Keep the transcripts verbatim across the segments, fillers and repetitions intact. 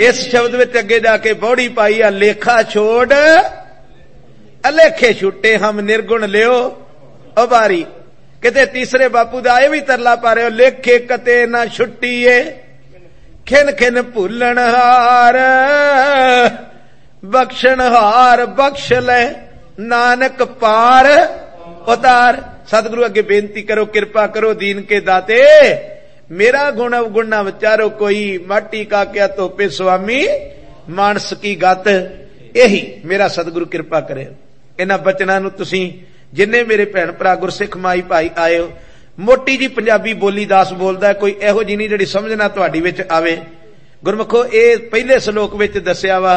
इस शब्द विच अगे जाके बौड़ी पाई आ, लेखा छोड़ अलेखे छुट्टे हम निर्गुण लियो उबारी। किते तीसरे बापू दा ये भी तरला पा रहे हो, लेखे कते ना छुट्टीए खिन खिन भूलन हार बख्शण हार बख्श ले नानक पार उतार। सतगुरु अगे बेनती करो, कृपा करो दीन के दाते, मेरा गुण अवगुण ना विचारो कोई, माटी का क्या तोपे स्वामी मानस की गत। यही मेरा सतगुरु कृपा करे। इन्हां बचनां नूं तुसीं जिन्ने मेरे भैन भरा गुरसिख माई भाई आए हो, मोटी जी पंजाबी बोली दास बोलदा है, कोई इहो जी नहीं जिहड़ी समझ ना तुहाडी विच आवे। गुरमुखो ये पहले श्लोक विच दस्सिया वा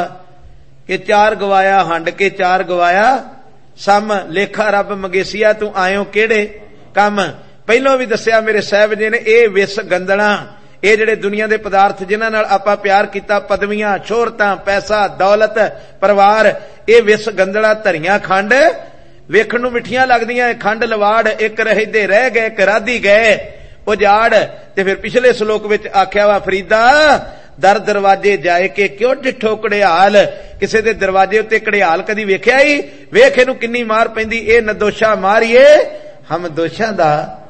कि चार गवाया हंड के चार गवाया सम, लेखा रब मंगेसिया तू आयो केड़े कम। पहलों भी दस्सिया मेरे साहब जी ने, ये विस गंदना, ये जिहड़े दुनिया दे पदार्थ जिन्हां नाल आपां प्यार कीता, पदवियां शोहरतां पैसा दौलत परिवार, ये विस गंदड़ा धरियां खंड वेखण नूं मिठियां लगदियां, खंड लवाड़ एक रहदे रह गए एक राधी गए उजाड़। ते फिर पिछले श्लोक विच आख्या वा फरीदा दर दरवाजे जाए के क्यों डिठो कड़ियाल, किसी दे दरवाजे उत्ते कड़ियाल कदी वेख्या ही, वेख इहनूं किन्नी मार पैंदी, ए नदोशा मारिए हम दोषां दा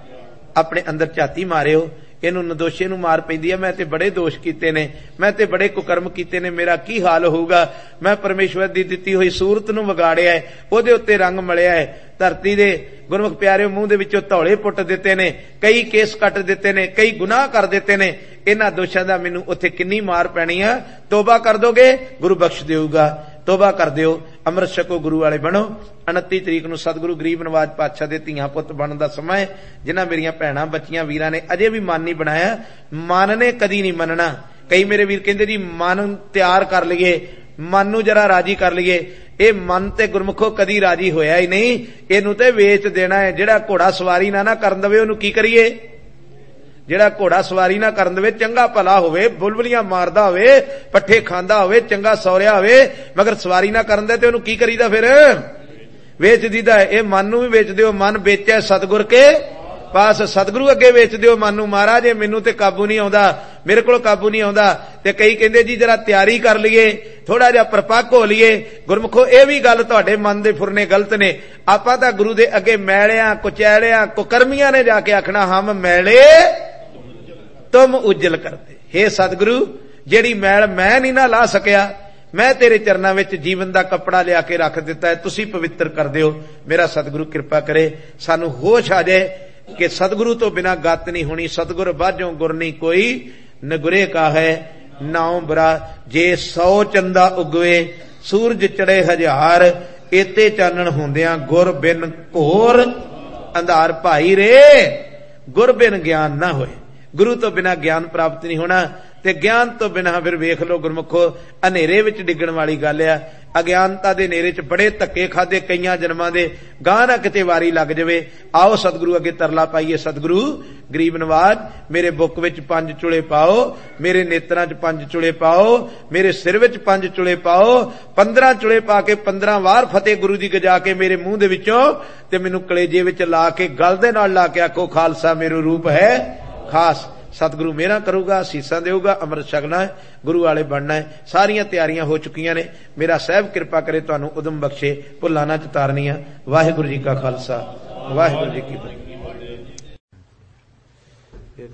अपने अंदर झाती मारियो, इनू नदोशे नू मार पैंदी है। मैं ते बड़े दोष कीते ने, मैं ते बड़े कुकर्म कीते ने, मेरा की हाल होगा। मैं परमेश्वर दी दित्ती हुई सूरत नू विगाड़िया है, ओदे उत्ते रंग मलिया है, धरती दे गुरमुख प्यारे मूंह दे विचों धौले पुट दिते ने, कई केस कट दिते ने, कई गुनाह कर दिते ने। इन्हां दोषां दा मैनू उत्थे किन्नी मार पैनी आ। तौबा कर दोगे गुरु बख्श देऊगा, तौबा कर दिओ, अमृत छको, गुरु वाले बनो। उनतीस तरीक नूं सतगुरु गरीब नवाज पातशाह दे धीआं पुत्त बनण दा समां है। जिन्हां मेरियां भैणां बच्चियां वीरां ने अजे भी मन नहीं बनाया, मन ने कदी नहीं मनना। कई मेरे वीर कहंदे जी मन तैयार कर लईए, मन नूं जरा राजी कर लईए। ये मन ते गुरमुखो कदी राजी होया ही नहीं, इहनूं ते वेच देना है। जिहड़ा घोड़ा सवारी ना ना करन दवे उहनूं की करिए, जिहड़ा घोड़ा सवारी ना करन दवे, चंगा भला होवे, बुलबुलियां मारदा होवे, पट्ठे खांदा होवे, चंगा सौरिया होवे, मगर सवारी ना करन दे ते उहनूं की करीदा, फिर वेच दीदा है। ये मन नूं भी वेच दिओ, मन बेचै सतगुर के पास, सतगुरु अगे वेच दिओ मन नूं, महाराज मैनू ते काबू नहीं आउंदा, मेरे कोल काबू नहीं आउंदा। ते कई कहंदे जी जरा तैयारी कर लईए, थोड़ा जिहा परपक्क हो लईए। गुरमुखो ये भी गल तुहाडे मन दे फुरने गलत ने। आपां तां गुरु दे अगे मैलियां कुचैलियां कुकर्मियां ने जाके आखना हम मैले तुम उज्जल करते। हे सतगुरु जेड़ी मैल मैं नहीं ना ला सकिया, मैं तेरे चरनां विच जीवन दा कपड़ा लिया के रख दिता है, तुसी पवित्र कर दिओ। मेरा सतगुरु कृपा करे, सानू होश आ जाए कि सतगुरु तो बिना गत नहीं होनी। सतगुर बाझों गुर नहीं कोई, नगुरे का है नाउ बरा। जे सौ चंदा उगवे सूरज चढ़े हजार, एते चानण होंदियां गुर बिन घोर अंधार। भाई रे गुर बिन ज्ञान ना होए, गुरु तो बिना ज्ञान प्राप्त नहीं होना, ते ज्ञान तो बिना फिर वेख लो गुरमुखो हनेरे विच डिगण वाली गल आ। अज्ञानता दे नेरे च बड़े धक्के खादे कईयां जन्मां दे, गां ना किते वारी लग जावे। आओ सतगुरु अगे तरला पाईए, सतगुरु गरीब नवाज मेरे बुक विच पंज चुले पाओ, मेरे नेत्रां च पंज चुले पाओ, मेरे सिर विच पंज चुले पाओ, पंद्रह चुले पा के पंद्रह वार फतेह गुरु दी गजा के मेरे मूंह दे विचों ते मैनू कलेजे विच ला के गल दे नाल ला के आखो खालसा मेरो रूप है खास। सतगुरु मेरा करूगा, सीसा देऊगा, अमृत छकना है, गुरु वाले बनना है। सारियां तैयारियां हो चुकियां ने। मेरा साहब कृपा करे तुहानू उदम बख्शे, भुल्लां ना च तारनियां। वाहिगुरू जी का खालसा, वाहिगुरू जी की फतेह।